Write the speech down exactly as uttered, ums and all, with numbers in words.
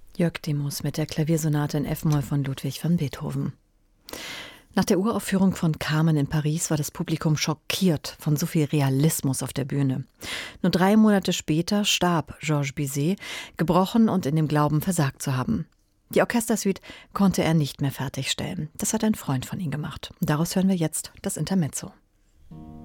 Jörg Demus mit der Klaviersonate in F-Moll von Ludwig van Beethoven. Nach der Uraufführung von Carmen in Paris war das Publikum schockiert von so viel Realismus auf der Bühne. Nur drei Monate später starb Georges Bizet, gebrochen und in dem Glauben versagt zu haben. Die Orchestersuite konnte er nicht mehr fertigstellen. Das hat ein Freund von ihm gemacht. Daraus hören wir jetzt das Intermezzo.